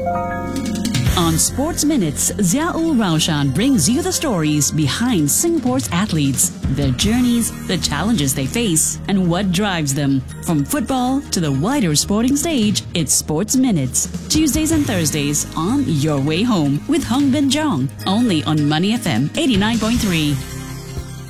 On Sports Minutes, Ziaul Raushan brings you the stories behind Singapore's athletes, their journeys, the challenges they face, and what drives them. From football to the wider sporting stage, it's Sports Minutes. Tuesdays and Thursdays on Your Way Home with Hong Bin Jong, only on Money FM 89.3.